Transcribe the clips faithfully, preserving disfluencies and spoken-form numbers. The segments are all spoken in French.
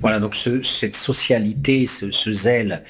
Voilà, donc ce, cette socialité, ce, ce zèle,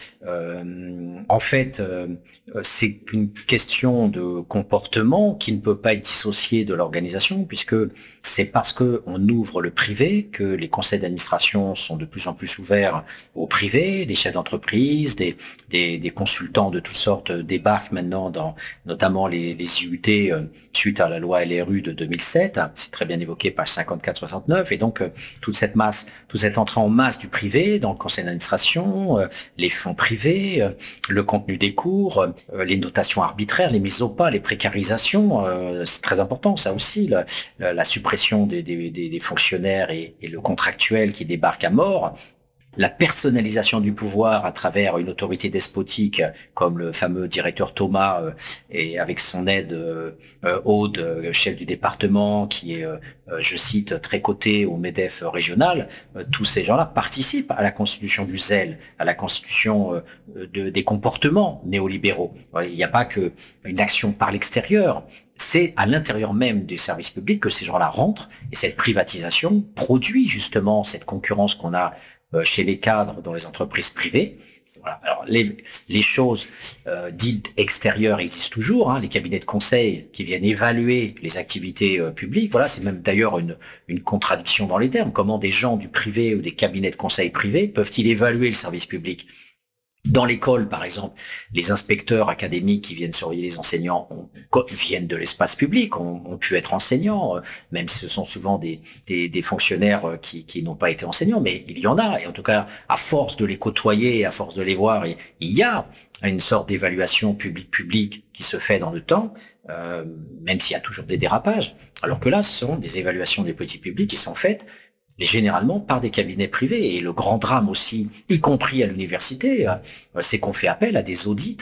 euh, en fait, euh, c'est une question de comportement qui ne peut pas être dissociée de l'organisation, puisque c'est parce que on ouvre le privé que les conseils d'administration sont de plus en plus ouverts au privé. Les chefs d'entreprise, des, des, des consultants de toutes sortes débarquent maintenant dans, notamment les, les I U T euh, suite à la loi L R U de deux mille sept. C'est très bien évoqué, page cinquante-quatre soixante-neuf, et donc euh, toute cette masse, toute cette entrée en masse du privé dans le conseil d'administration, euh, les fonds privés, euh, le contenu des cours, euh, les notations arbitraires, les mises au pas, les précarisations, euh, c'est très important ça aussi, la, la, la suppression des, des, des fonctionnaires et, et le contractuel qui débarque à mort. La personnalisation du pouvoir à travers une autorité despotique comme le fameux directeur Thomas euh, et avec son aide euh, Aude, euh, chef du département, qui est, euh, je cite, très coté au MEDEF régional. Euh, tous ces gens-là participent à la constitution du zèle, à la constitution euh, de, des comportements néolibéraux. Il n'y a pas que une action par l'extérieur. C'est à l'intérieur même des services publics que ces gens-là rentrent, et cette privatisation produit justement cette concurrence qu'on a chez les cadres dans les entreprises privées. Voilà. Alors les, les choses euh, dites extérieures existent toujours, hein, les cabinets de conseil qui viennent évaluer les activités euh, publiques. Voilà, c'est même d'ailleurs une, une contradiction dans les termes. Comment des gens du privé ou des cabinets de conseil privés peuvent-ils évaluer le service public ? Dans l'école, par exemple, les inspecteurs académiques qui viennent surveiller les enseignants ont, viennent de l'espace public, ont, ont pu être enseignants, même si ce sont souvent des, des, des fonctionnaires qui, qui n'ont pas été enseignants, mais il y en a. Et en tout cas, à force de les côtoyer, à force de les voir, il, il y a une sorte d'évaluation publique-publique qui se fait dans le temps, euh, même s'il y a toujours des dérapages. Alors que là, ce sont des évaluations des politiques publiques qui sont faites généralement par des cabinets privés. Et le grand drame aussi, y compris à l'université, euh, c'est qu'on fait appel à des audits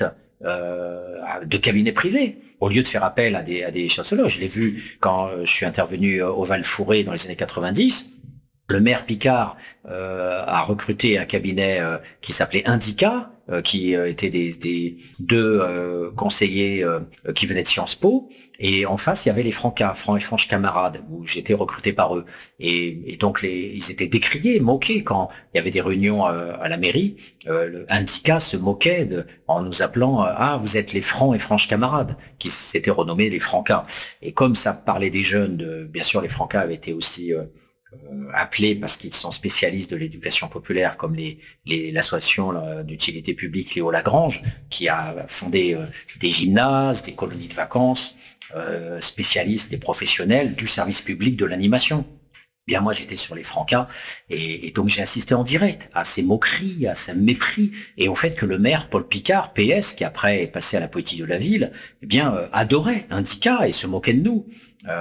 euh, de cabinets privés, au lieu de faire appel à des, à des chanceliers. Je l'ai vu quand euh, je suis intervenu au Val-Fouré dans les années quatre-vingt-dix. Le maire Picard euh, a recruté un cabinet euh, qui s'appelait Indica, euh, qui euh, était des, des deux euh, conseillers euh, qui venaient de Sciences Po. Et en face, il y avait les Francas, Francs et Franches Camarades, où j'étais recruté par eux. Et, et donc, les, ils étaient décriés, moqués quand il y avait des réunions euh, à la mairie. Euh, le Indica se moquait de, en nous appelant euh, « Ah, vous êtes les Francs et Franches Camarades », qui s'étaient renommés les Francas. Et comme ça parlait des jeunes, de, bien sûr, les Francas avaient été aussi euh, euh, appelés parce qu'ils sont spécialistes de l'éducation populaire, comme les, les, l'association d'utilité publique Léo Lagrange, qui a fondé euh, des gymnases, des colonies de vacances, Euh, spécialistes, des professionnels du service public de l'animation. Bien, moi, j'étais sur les Francas, et, et donc j'ai assisté en direct à ces moqueries, à ces mépris, et au fait que le maire Paul Picard, P S, qui après est passé à la politique de la ville, eh bien, euh, adorait Indica et se moquait de nous.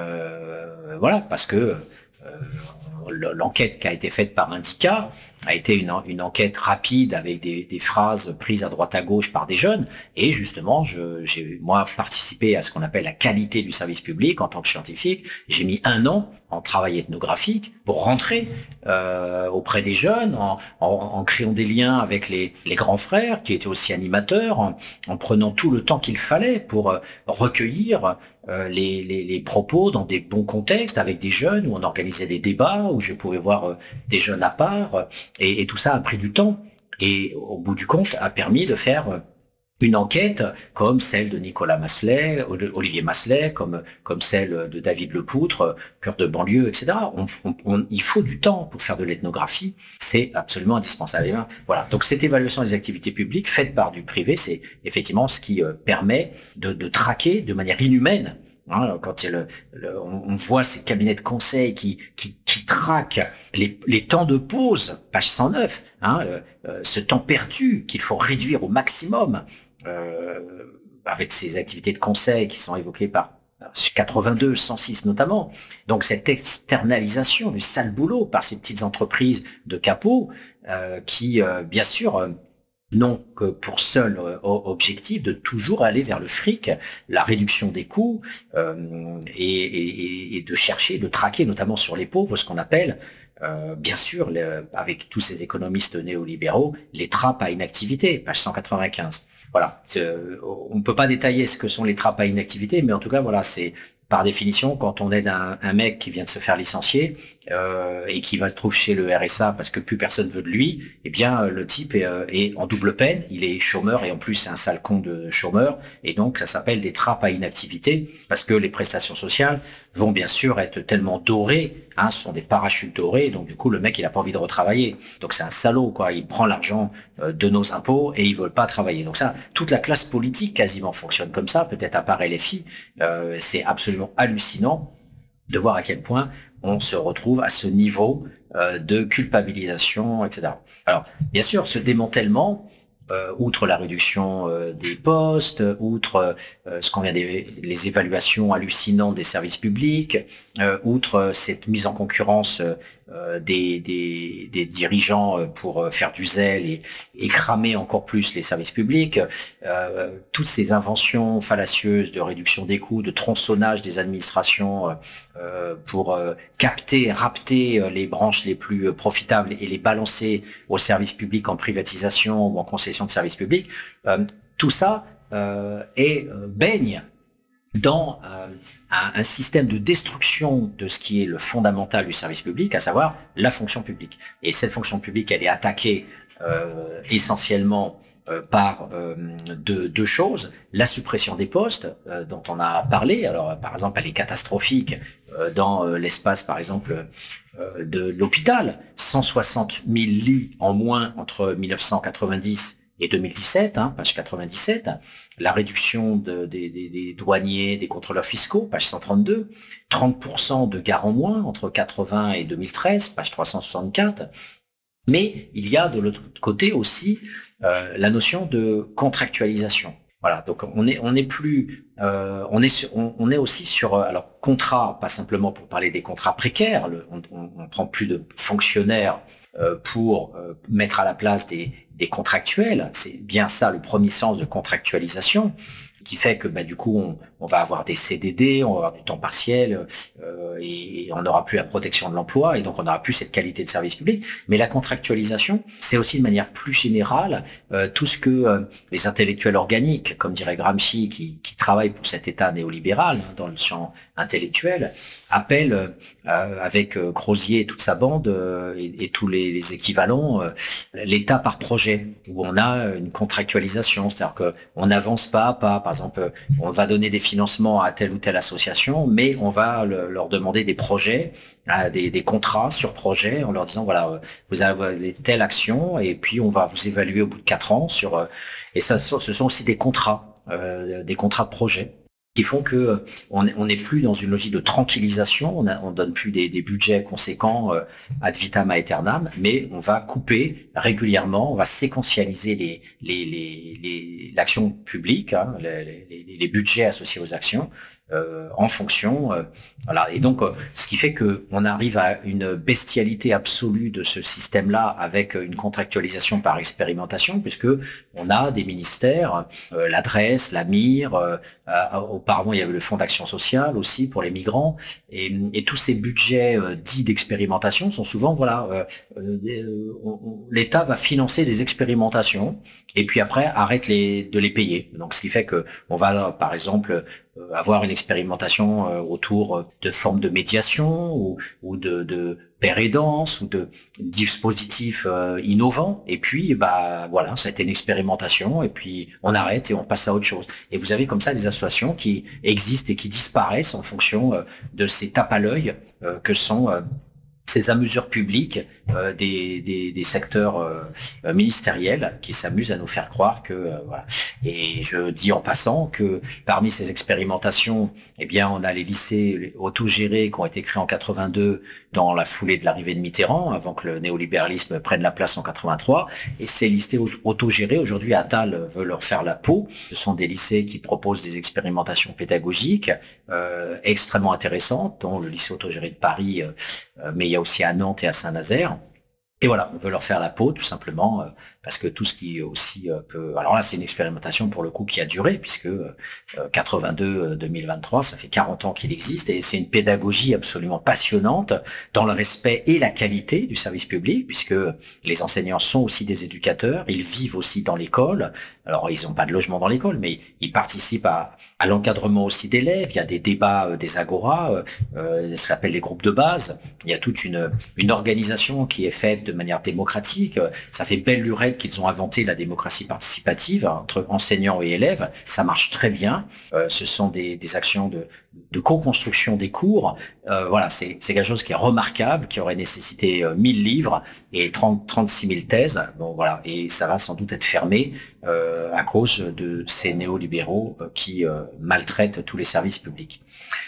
Euh, voilà, parce que euh, l'enquête qui a été faite par Indica a été une, une enquête rapide avec des, des phrases prises à droite à gauche par des jeunes. Et justement, je, j'ai moi participé à ce qu'on appelle la qualité du service public en tant que scientifique. J'ai mis un an en travail ethnographique pour rentrer euh, auprès des jeunes, en, en, en créant des liens avec les, les grands frères qui étaient aussi animateurs, en, en prenant tout le temps qu'il fallait pour euh, recueillir euh, les, les, les propos dans des bons contextes avec des jeunes, où on organisait des débats, où je pouvais voir euh, des jeunes à part. Et, et tout ça a pris du temps, et au bout du compte a permis de faire une enquête comme celle de Nicolas Masselet, Olivier Masselet, comme comme celle de David Lepoutre, Cœur de banlieue, et cetera. On, on, on, il faut du temps pour faire de l'ethnographie, c'est absolument indispensable. Voilà. Donc cette évaluation des activités publiques faite par du privé, c'est effectivement ce qui euh, permet de, de traquer de manière inhumaine. Hein, quand il y a le, le, on voit ces cabinets de conseil qui, qui, qui traquent les, les temps de pause, page cent neuf, hein, euh, ce temps perdu qu'il faut réduire au maximum, euh, avec ces activités de conseil qui sont évoquées par quatre-vingt-deux, cent six notamment. Donc cette externalisation du sale boulot par ces petites entreprises de capots euh, qui, euh, bien sûr, euh, non que pour seul euh, objectif de toujours aller vers le fric, la réduction des coûts euh, et, et, et de chercher, de traquer notamment sur les pauvres ce qu'on appelle, euh, bien sûr, le, avec tous ces économistes néolibéraux, les trappes à inactivité, page cent quatre-vingt-quinze. Voilà, on ne peut pas détailler ce que sont les trappes à inactivité, mais en tout cas, voilà, c'est par définition, quand on aide un, un mec qui vient de se faire licencier euh, et qui va se trouver chez le R S A parce que plus personne veut de lui, eh bien le type est, euh, est en double peine, il est chômeur et en plus c'est un sale con de chômeur, et donc ça s'appelle des trappes à inactivité parce que les prestations sociales vont bien sûr être tellement dorées, hein, ce sont des parachutes dorés, donc du coup le mec il a pas envie de retravailler, donc c'est un salaud quoi, il prend l'argent euh, de nos impôts et il veut pas travailler. Donc ça, toute la classe politique quasiment fonctionne comme ça, peut-être à part L F I, euh, c'est absolument hallucinant de voir à quel point on se retrouve à ce niveau euh, de culpabilisation, et cetera. Alors, bien sûr, ce démantèlement, euh, outre la réduction euh, des postes, outre euh, ce qu'on vient des les évaluations hallucinantes des services publics, euh, outre cette mise en concurrence euh, des, des, des dirigeants pour faire du zèle et, et cramer encore plus les services publics, euh, toutes ces inventions fallacieuses de réduction des coûts, de tronçonnage des administrations euh, pour euh, capter, rapter les branches les plus profitables et les balancer aux services publics en privatisation ou en concession de services publics, euh, tout ça euh, est, euh, baigne dans euh, un, un système de destruction de ce qui est le fondamental du service public, à savoir la fonction publique. Et cette fonction publique, elle est attaquée euh, essentiellement euh, par euh, deux, deux choses. La suppression des postes, euh, dont on a parlé. Alors, par exemple, elle est catastrophique euh, dans euh, l'espace, par exemple, euh, de l'hôpital. cent soixante mille lits en moins entre mille neuf cent quatre-vingt-dix et deux mille dix-sept, hein, page quatre-vingt-dix-sept, la réduction de, des, des, des douaniers, des contrôleurs fiscaux, page cent trente-deux, trente pour cent de gares en moins entre quatre-vingts et deux mille treize, page trois cent soixante-quatre. Mais il y a de l'autre côté aussi euh, la notion de contractualisation. Voilà, donc on est on est plus euh, on est sur, on, on est aussi sur alors contrat, pas simplement pour parler des contrats précaires, le, on, on, on prend plus de fonctionnaires euh, pour euh, mettre à la place des des contractuels. C'est bien ça le premier sens de contractualisation, qui fait que bah, du coup on, on va avoir des C D D, on va avoir du temps partiel euh, et on n'aura plus la protection de l'emploi et donc on n'aura plus cette qualité de service public. Mais la contractualisation, c'est aussi de manière plus générale euh, tout ce que euh, les intellectuels organiques, comme dirait Gramsci, qui, qui travaillent pour cet État néolibéral hein, dans le champ intellectuel, appellent euh, avec euh, Crozier et toute sa bande euh, et, et tous les, les équivalents euh, l'État par projet, où on a une contractualisation, c'est-à-dire que on n'avance pas à pas. Par exemple, on va donner des financements à telle ou telle association, mais on va le, leur demander des projets, des, des contrats sur projet, en leur disant voilà, vous avez telle action et puis on va vous évaluer au bout de quatre ans sur. Et ça, ce sont aussi des contrats, euh, des contrats de projet, qui font que on n'est plus dans une logique de tranquillisation, on, a, on donne plus des, des budgets conséquents euh, ad vitam aeternam, mais on va couper régulièrement, on va séquentialiser les les les, les l'action publique, hein, les, les, les budgets associés aux actions euh, en fonction, euh, voilà. Et donc, euh, ce qui fait que on arrive à une bestialité absolue de ce système-là avec une contractualisation par expérimentation, puisque on a des ministères, euh, l'adresse, la mire. Euh, euh, auparavant, il y avait le Fonds d'action sociale aussi pour les migrants, et, et tous ces budgets euh, dits d'expérimentation sont souvent, voilà, euh, euh, on, l'État va financer des expérimentations et puis après arrête les, de les payer. Donc, ce qui fait que on va, par exemple, avoir une expérimentation autour de formes de médiation ou, ou de, de père aidance ou de dispositifs innovants. Et puis, bah voilà, ça a été une expérimentation et puis on arrête et on passe à autre chose. Et vous avez comme ça des associations qui existent et qui disparaissent en fonction de ces tapes à l'œil que sont ces amuseurs publics euh, des, des, des secteurs euh, ministériels qui s'amusent à nous faire croire que euh, voilà. Et je dis en passant que parmi ces expérimentations, eh bien, on a les lycées autogérés qui ont été créés en quatre-vingt-deux dans la foulée de l'arrivée de Mitterrand, avant que le néolibéralisme prenne la place en quatre-vingt-trois. Et ces lycées autogérés, aujourd'hui, Attal veut leur faire la peau. Ce sont des lycées qui proposent des expérimentations pédagogiques euh, extrêmement intéressantes, dont le lycée autogéré de Paris, euh, mais il y a aussi à Nantes et à Saint-Nazaire. Et voilà, on veut leur faire la peau tout simplement, euh, parce que tout ce qui aussi euh, peut... Alors là, c'est une expérimentation pour le coup qui a duré, puisque euh, quatre-vingt-deux deux mille vingt-trois, ça fait quarante ans qu'il existe, et c'est une pédagogie absolument passionnante dans le respect et la qualité du service public, puisque les enseignants sont aussi des éducateurs, ils vivent aussi dans l'école. Alors ils n'ont pas de logement dans l'école, mais ils participent à, à l'encadrement aussi d'élèves. Il y a des débats, euh, des agoras, euh, euh, ça s'appelle les groupes de base. Il y a toute une, une organisation qui est faite de manière démocratique. Ça fait belle lurette qu'ils ont inventé la démocratie participative entre enseignants et élèves. Ça marche très bien. Euh, ce sont des, des actions de, de co-construction des cours. Euh, voilà, c'est, c'est quelque chose qui est remarquable, qui aurait nécessité euh, mille livres et trente, trente-six mille thèses. Bon, voilà, et ça va sans doute être fermé euh, à cause de ces néolibéraux euh, qui euh, maltraitent tous les services publics.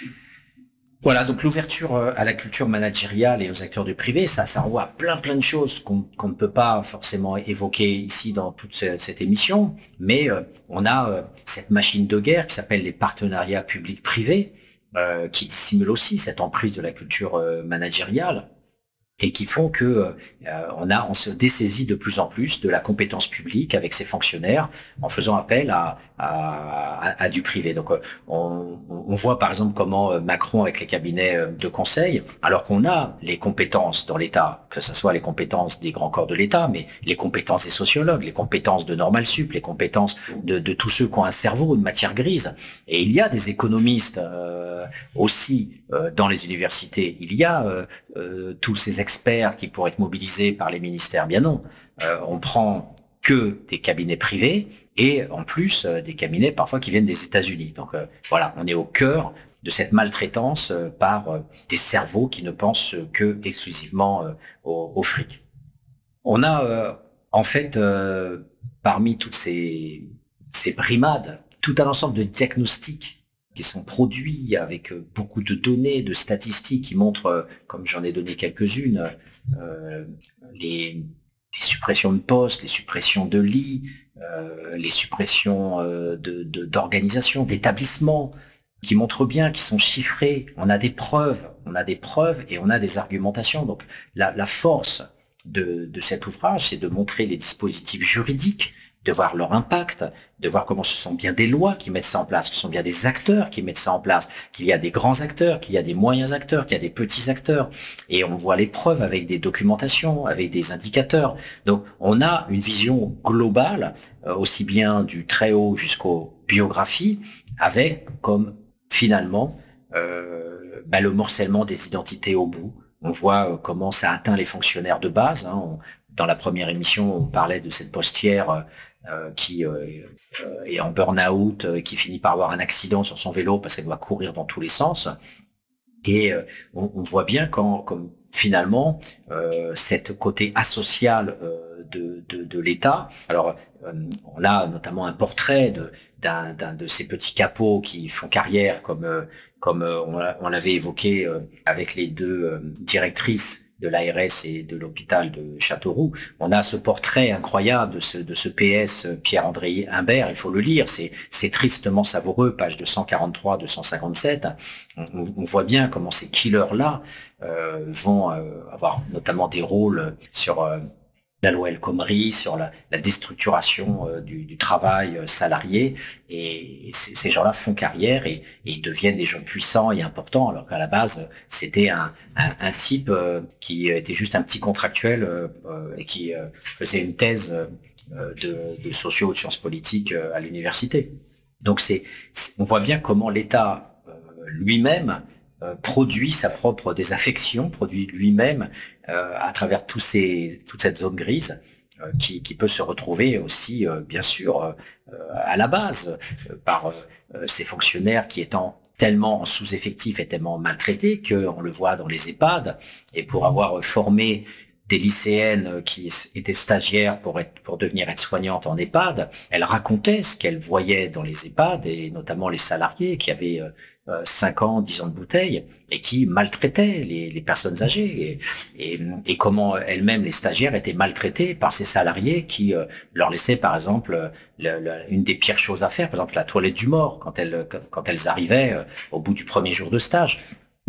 Voilà, donc l'ouverture à la culture managériale et aux acteurs du privé, ça, ça renvoie à plein plein de choses qu'on qu'on ne peut pas forcément évoquer ici dans toute cette émission, mais euh, on a euh, cette machine de guerre qui s'appelle les partenariats publics-privés, euh, qui dissimule aussi cette emprise de la culture euh, managériale, et qui font que euh, on a on se dessaisit de plus en plus de la compétence publique avec ses fonctionnaires en faisant appel à à, à, à du privé. Donc on, on voit par exemple comment Macron avec les cabinets de conseil, alors qu'on a les compétences dans l'État, que ce soit les compétences des grands corps de l'État, mais les compétences des sociologues, les compétences de Normal Sup, les compétences de, de tous ceux qui ont un cerveau, une matière grise. Et il y a des économistes euh, aussi euh, dans les universités. Il y a euh, euh, tous ces experts qui pourraient être mobilisés par les ministères. Bien non, euh, on prend que des cabinets privés et en plus euh, des cabinets parfois qui viennent des États-Unis. Donc euh, voilà, on est au cœur de cette maltraitance euh, par euh, des cerveaux qui ne pensent que exclusivement euh, au, au fric. On a euh, en fait euh, parmi toutes ces, ces brimades tout un ensemble de diagnostics qui sont produits avec beaucoup de données, de statistiques qui montrent, comme j'en ai donné quelques-unes, euh, les, les suppressions de postes, les suppressions de lits, euh, les suppressions euh, de, de, d'organisations, d'établissements, qui montrent bien, qui sont chiffrés. On a des preuves, on a des preuves et on a des argumentations. Donc la, la force de, de cet ouvrage, c'est de montrer les dispositifs juridiques, de voir leur impact, de voir comment ce sont bien des lois qui mettent ça en place, que ce sont bien des acteurs qui mettent ça en place, qu'il y a des grands acteurs, qu'il y a des moyens acteurs, qu'il y a des petits acteurs. Et on voit les preuves avec des documentations, avec des indicateurs. Donc on a une vision globale, euh, aussi bien du très haut jusqu'aux biographies, avec comme finalement euh, bah, le morcellement des identités au bout. On voit euh, comment ça atteint les fonctionnaires de base. Hein. On, dans la première émission, on parlait de cette postière euh, qui euh, est en burn-out et qui finit par avoir un accident sur son vélo parce qu'elle doit courir dans tous les sens. Et euh, on, on voit bien quand, comme finalement, euh, cette côté asocial euh, de, de, de l'État. Alors, euh, on a notamment un portrait de, d'un, d'un de ces petits capots qui font carrière, comme, euh, comme euh, on, on l'avait évoqué euh, avec les deux euh, directrices de l'A R S et de l'hôpital de Châteauroux. On a ce portrait incroyable de ce, de ce P S Pierre-André Humbert. Il faut le lire. C'est, c'est tristement savoureux, page deux cent quarante-trois, deux cent cinquante-sept. On, on voit bien comment ces killers-là euh, vont euh, avoir notamment des rôles sur euh, la loi El Khomri, sur la, la déstructuration euh, du, du travail euh, salarié, et, et c- ces gens-là font carrière et, et ils deviennent des gens puissants et importants, alors qu'à la base c'était un, un, un type euh, qui était juste un petit contractuel euh, euh, et qui euh, faisait une thèse euh, de, de socio ou de sciences politiques euh, à l'université. Donc c'est, c'est, on voit bien comment l'État euh, lui-même euh, produit sa propre désaffection, produit lui-même euh, à travers tous ces, toute cette zone grise euh, qui, qui peut se retrouver aussi, euh, bien sûr, euh, à la base euh, par euh, ces fonctionnaires qui étant tellement en sous-effectif et tellement maltraités qu'on le voit dans les EHPAD. Et pour avoir formé des lycéennes qui étaient stagiaires pour être, pour devenir aides-soignantes en EHPAD, elles racontaient ce qu'elles voyaient dans les EHPAD et notamment les salariés qui avaient euh, cinq ans, dix ans de bouteille et qui maltraitaient les, les personnes âgées et, et, et comment elles-mêmes, les stagiaires, étaient maltraitées par ces salariés qui euh, leur laissaient par exemple le, le, une des pires choses à faire, par exemple la toilette du mort quand elles, quand elles arrivaient euh, au bout du premier jour de stage.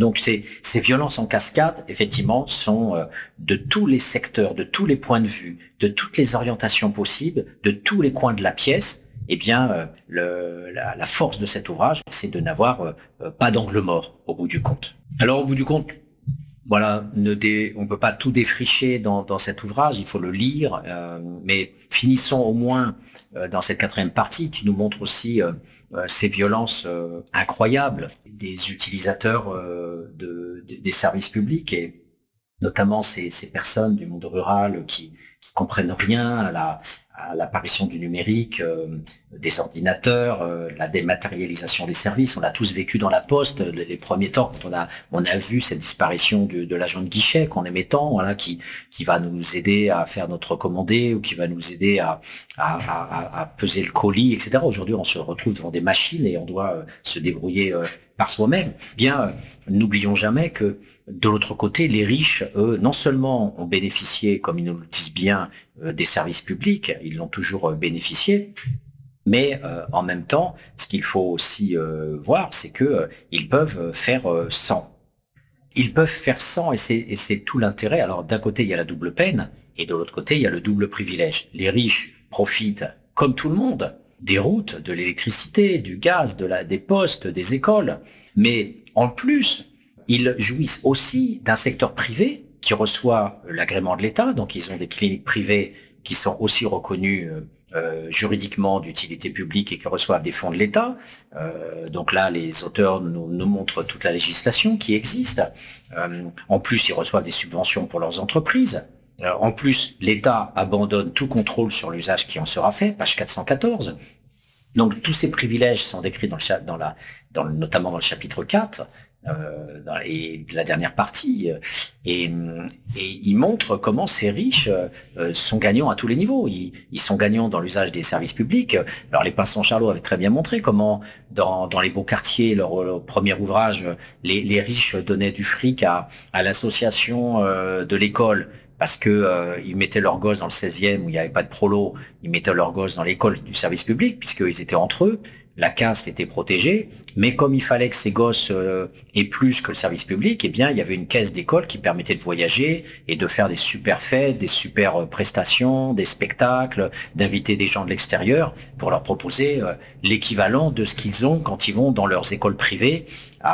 Donc ces, ces violences en cascade, effectivement, sont euh, de tous les secteurs, de tous les points de vue, de toutes les orientations possibles, de tous les coins de la pièce. Eh bien, euh, le, la, la force de cet ouvrage, c'est de n'avoir euh, pas d'angle mort au bout du compte. Alors, au bout du compte, voilà, ne dé, on peut pas tout défricher dans, dans cet ouvrage, il faut le lire, euh, mais finissons au moins euh, dans cette quatrième partie qui nous montre aussi euh, euh, ces violences euh, incroyables des utilisateurs euh, de, de, des services publics et notamment ces, ces personnes du monde rural qui, qui comprennent rien à la à l'apparition du numérique, euh, des ordinateurs, euh, la dématérialisation des services. On l'a tous vécu dans la poste les, les premiers temps quand on a on a vu cette disparition de, de l'agent de guichet qu'on aimait tant, voilà, qui qui va nous aider à faire notre commandé ou qui va nous aider à à, à, à peser le colis, et cetera. Aujourd'hui, on se retrouve devant des machines et on doit euh, se débrouiller euh, par soi-même. Bien, euh, n'oublions jamais que de l'autre côté, les riches, eux, non seulement ont bénéficié, comme ils nous le disent bien, euh, des services publics, ils l'ont toujours euh, bénéficié, mais euh, en même temps, ce qu'il faut aussi euh, voir, c'est que euh, ils peuvent faire euh, sans. Ils peuvent faire sans, et c'est, et c'est tout l'intérêt. Alors d'un côté, il y a la double peine, et de l'autre côté, il y a le double privilège. Les riches profitent, comme tout le monde, des routes, de l'électricité, du gaz, de la, des postes, des écoles, mais en plus, ils jouissent aussi d'un secteur privé qui reçoit l'agrément de l'État, donc ils ont des cliniques privées qui sont aussi reconnues euh, juridiquement d'utilité publique et qui reçoivent des fonds de l'État. Euh, donc là, les auteurs nous, nous montrent toute la législation qui existe. Euh, en plus, ils reçoivent des subventions pour leurs entreprises. Euh, en plus, l'État abandonne tout contrôle sur l'usage qui en sera fait, page quatre cent quatorze. Donc tous ces privilèges sont décrits dans le, dans la, dans le, notamment dans le chapitre quatre. Euh, dans les, la dernière partie, et, et il montre comment ces riches euh, sont gagnants à tous les niveaux. Ils, ils sont gagnants dans l'usage des services publics. Alors les Pinsons Charlot avaient très bien montré comment dans, dans les beaux quartiers, leur, leur premier ouvrage, les, les riches donnaient du fric à, à l'association euh, de l'école parce que euh, ils mettaient leurs gosses dans le seizième où il n'y avait pas de prolo, ils mettaient leurs gosses dans l'école du service public puisqu'ils étaient entre eux. La caste était protégée, mais comme il fallait que ces gosses euh, aient plus que le service public, eh bien, il y avait une caisse d'école qui permettait de voyager et de faire des super fêtes, des super prestations, des spectacles, d'inviter des gens de l'extérieur pour leur proposer euh, l'équivalent de ce qu'ils ont quand ils vont dans leurs écoles privées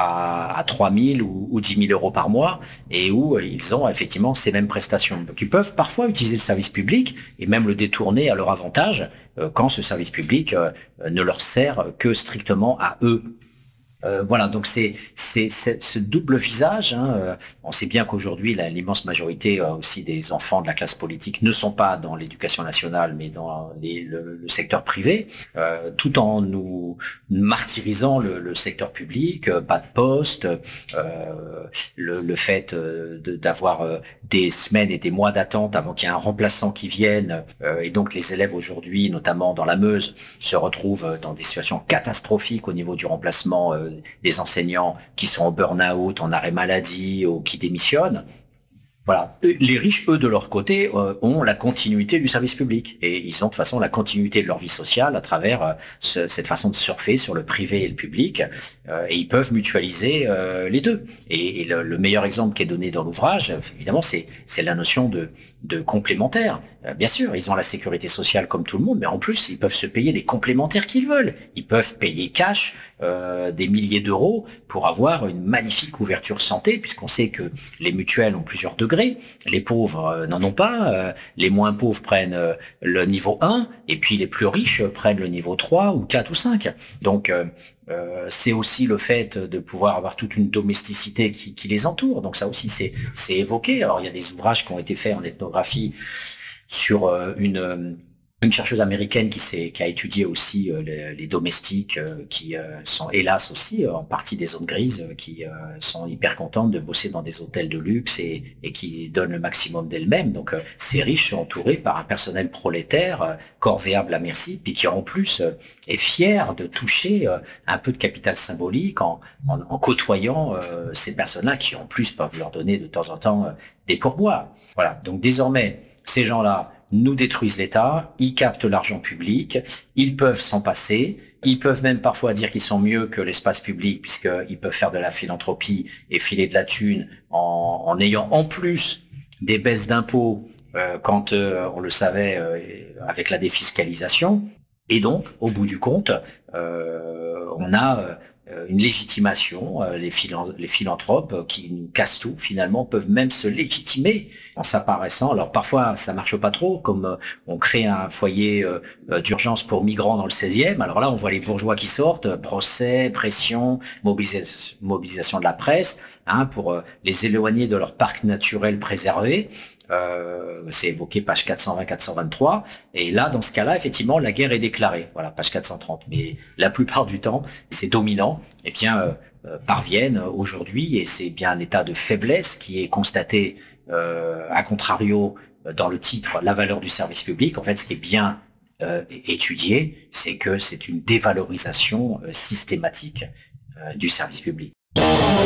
à, à trois mille ou, ou dix mille euros par mois et où ils ont effectivement ces mêmes prestations. Donc, ils peuvent parfois utiliser le service public et même le détourner à leur avantage euh, quand ce service public euh, ne leur sert que strictement à eux. Euh, voilà, donc c'est, c'est, c'est ce double visage. Hein, euh, on sait bien qu'aujourd'hui, la, l'immense majorité euh, aussi des enfants de la classe politique ne sont pas dans l'éducation nationale, mais dans les, le, le secteur privé, euh, tout en nous martyrisant le, le secteur public, euh, pas de poste, euh, le, le fait euh, de, d'avoir euh, des semaines et des mois d'attente avant qu'il y ait un remplaçant qui vienne, euh, et donc les élèves aujourd'hui, notamment dans la Meuse, se retrouvent dans des situations catastrophiques au niveau du remplacement euh, des enseignants qui sont en burn-out, en arrêt maladie ou qui démissionnent. Voilà. Les riches, eux, de leur côté, euh, ont la continuité du service public. Et ils ont de toute façon la continuité de leur vie sociale à travers euh, ce, cette façon de surfer sur le privé et le public. Euh, et ils peuvent mutualiser euh, les deux. Et, et le, le meilleur exemple qui est donné dans l'ouvrage, évidemment, c'est, c'est la notion de, de complémentaire. Euh, bien sûr, ils ont la sécurité sociale comme tout le monde, mais en plus, ils peuvent se payer les complémentaires qu'ils veulent. Ils peuvent payer cash euh, des milliers d'euros pour avoir une magnifique couverture santé, puisqu'on sait que les mutuelles ont plusieurs degrés. Les pauvres euh, n'en ont pas, euh, les moins pauvres prennent euh, le niveau un, et puis les plus riches euh, prennent le niveau trois ou quatre ou cinq. Donc euh, euh, c'est aussi le fait de pouvoir avoir toute une domesticité qui, qui les entoure. Donc ça aussi c'est, c'est évoqué. Alors il y a des ouvrages qui ont été faits en ethnographie sur euh, une... une chercheuse américaine qui, s'est, qui a étudié aussi euh, les, les domestiques euh, qui euh, sont hélas aussi euh, en partie des zones grises, euh, qui euh, sont hyper contentes de bosser dans des hôtels de luxe et, et qui donnent le maximum d'elles-mêmes. Donc euh, ces riches sont entourés par un personnel prolétaire, euh, corvéable à merci, puis qui en plus euh, est fier de toucher euh, un peu de capital symbolique en, en, en côtoyant euh, ces personnes-là qui en plus peuvent leur donner de temps en temps euh, des pourboires. Voilà, donc désormais, ces gens-là nous détruisent l'État, ils captent l'argent public, ils peuvent s'en passer, ils peuvent même parfois dire qu'ils sont mieux que l'espace public puisqu'ils peuvent faire de la philanthropie et filer de la thune en, en ayant en plus des baisses d'impôts euh, quand euh, on le savait euh, avec la défiscalisation. Et donc, au bout du compte, euh, on a euh, une légitimation. Euh, les, philan- les philanthropes euh, qui nous cassent tout, finalement, peuvent même se légitimer en s'apparaissant. Alors parfois, ça marche pas trop, comme euh, on crée un foyer euh, d'urgence pour migrants dans le seizième. Alors là, on voit les bourgeois qui sortent, euh, procès, pression, mobilis- mobilisation de la presse, hein, pour euh, les éloigner de leur parc naturel préservé. Euh, c'est évoqué page quatre cent vingt quatre cent vingt-trois, et là dans ce cas-là effectivement la guerre est déclarée, voilà, page quatre cent trente, mais la plupart du temps ces dominants eh bien euh, euh, parviennent aujourd'hui, et c'est bien un état de faiblesse qui est constaté euh, à contrario dans le titre la valeur du service public. En fait, ce qui est bien euh, étudié, c'est que c'est une dévalorisation euh, systématique euh, du service public.